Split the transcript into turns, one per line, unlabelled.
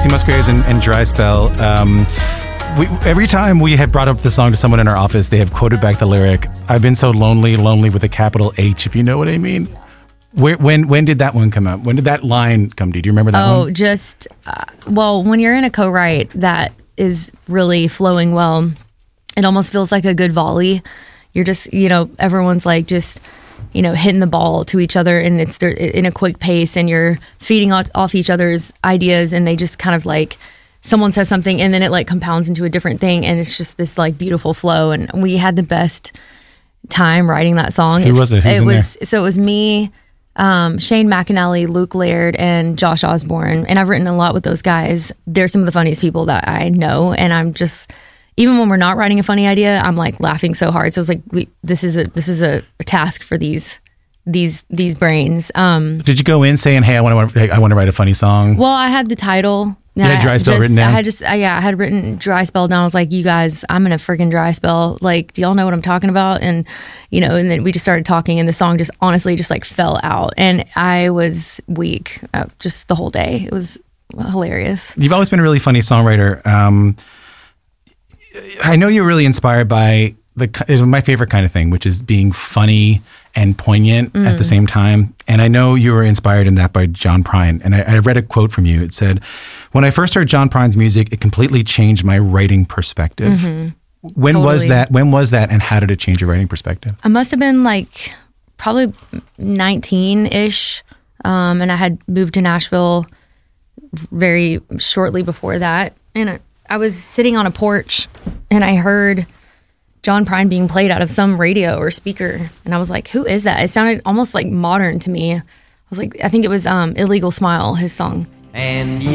Kacey Musgraves and Dry Spell. Every time we have brought up the song to someone in our office, they have quoted back the lyric, "I've been so lonely, lonely with a capital H," if you know what I mean. When did that one come up? When did that line come to you? Do you remember that one?
Just, when you're in a co-write that is really flowing well, it almost feels like a good volley. You're just, everyone's like just, hitting the ball to each other, and it's in a quick pace, and you're feeding off each other's ideas, and they just kind of like, someone says something and then it like compounds into a different thing, and it's just this like beautiful flow. And we had the best time writing that song.
Who was it? Who's in there?
So it was me, Shane McAnally, Luke Laird, and Josh Osborne. And I've written a lot with those guys. They're some of the funniest people that I know. And I'm just, even when we're not writing a funny idea, I'm like laughing so hard. So it's like, this is a task for these brains.
Did you go in saying, "Hey, I want to write a funny song"?
Well, I had the title.
You had Dry Spell written down?
I had written Dry Spell down. I was like, "You guys, I'm in a freaking dry spell. Like, do y'all know what I'm talking about?" And, and then we just started talking, and the song just honestly just like fell out. And I was weak just the whole day. It was hilarious.
You've always been a really funny songwriter. I know you're really inspired by my favorite kind of thing, which is being funny and poignant at the same time. And I know you were inspired in that by John Prine. And I read a quote from you. It said, "When I first heard John Prine's music, it completely changed my writing perspective." Mm-hmm. When was that? When was that? And how did it change your writing perspective?
I must have been like probably 19-ish. And I had moved to Nashville very shortly before that. And I was sitting on a porch and I heard John Prine being played out of some radio or speaker. And I was like, who is that? It sounded almost like modern to me. I was like, I think it was Illegal Smile, his song. And